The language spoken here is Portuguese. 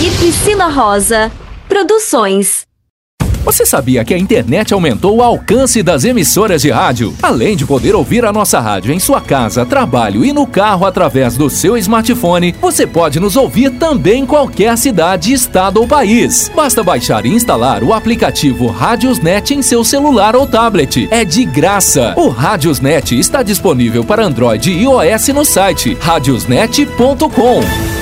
e Priscila Rosa Produções. Você sabia que a internet aumentou o alcance das emissoras de rádio? Além de poder ouvir a nossa rádio em sua casa, trabalho e no carro através do seu smartphone, você pode nos ouvir também em qualquer cidade, estado ou país. Basta baixar e instalar o aplicativo Radiosnet em seu celular ou tablet. É de graça. O Radiosnet está disponível para Android e iOS no site radiosnet.com.